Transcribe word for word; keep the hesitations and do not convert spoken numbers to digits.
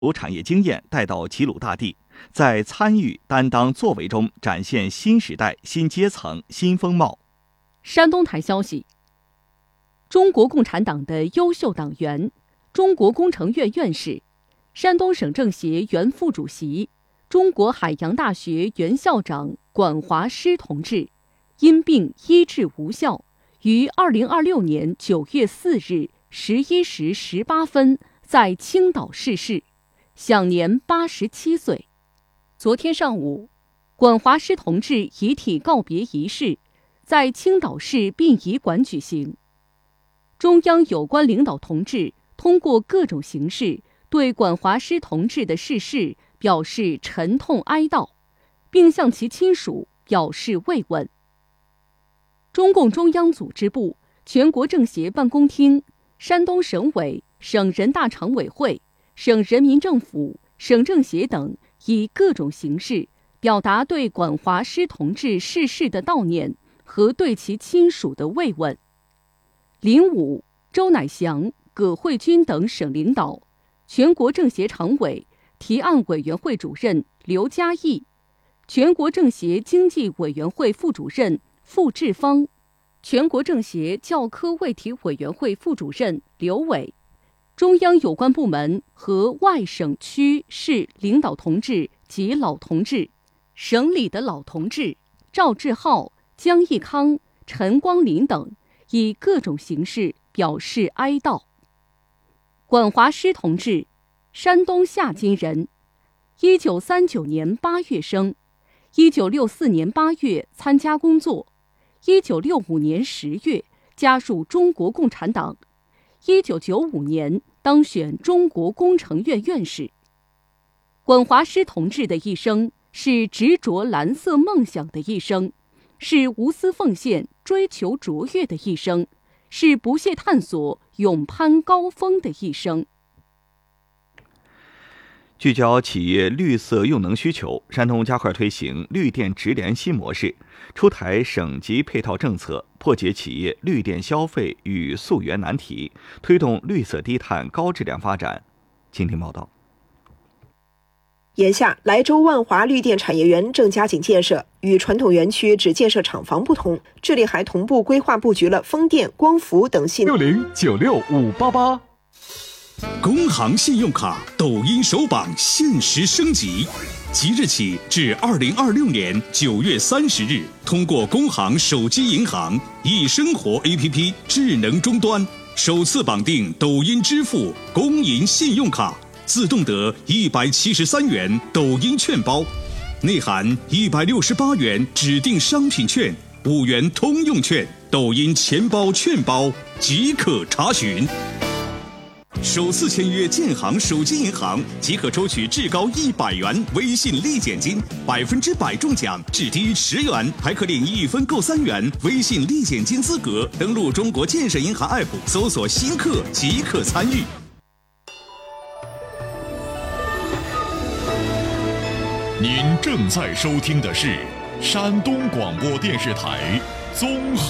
由产业经验带到齐鲁大地，在参与、担当、作为中展现新时代、新阶层、新风貌。 山东台消息，中国共产党的优秀党员、中国工程院院士、山东省政协原副主席、中国海洋大学原校长管华师同志，因病医治无效，于二零二六年九月四日十一时十八分在青岛逝世，享年八十七岁。昨天上午，管华师同志遗体告别仪式在青岛市殡仪馆举行。中央有关领导同志通过各种形式对管华师同志的逝世表示沉痛哀悼，并向其亲属表示慰问。中共中央组织部、全国政协办公厅、山东省委、省人大常委会、省人民政府、省政协等以各种形式表达对管华师同志逝世的悼念和对其亲属的慰问。林武、周乃祥、葛慧军等省领导，全国政协常委、提案委员会主任刘嘉义，全国政协经济委员会副主任傅志芳，全国政协教科卫体委员会副主任刘伟，中央有关部门和外省区市领导同志及老同志，省里的老同志赵志浩、江义康、陈光林等以各种形式表示哀悼。管华师同志，山东夏津人，一九三九年八月生，一九六四年八月参加工作，一九六五年十月加入中国共产党，一九九五年当选中国工程院院士。管华师同志的一生是执着蓝色梦想的一生，是无私奉献、追求卓越的一生，是不懈探索、勇攀高峰的一生。 聚焦企业绿色用能需求，山东加快推行绿电直联新模式，出台省级配套政策，破解企业绿电消费与溯源难题，推动绿色低碳高质量发展。请听报道。 眼下，莱州万华绿电产业园正加紧建设，与传统园区只建设厂房不同，这里还同步规划布局了风电、光伏等新。 六零九六五八八。 工行信用卡抖音首榜限时升级，即日起至二零二六年九月三十日，通过工行手机银行易生活 A P P 智能终端，首次绑定抖音支付工银信用卡，自动得一百七十三元抖音券包，内含一百六十八元指定商品券、五元通用券、抖音钱包券包，即可查询。首次签约建行手机银行即可抽取至高一百元微信立减金，百分之百中奖，至低十元，还可领一分购三元微信立减金资格。登录中国建设银行 A P P 搜索新客即可参与。 您正在收听的是山东广播电视台综合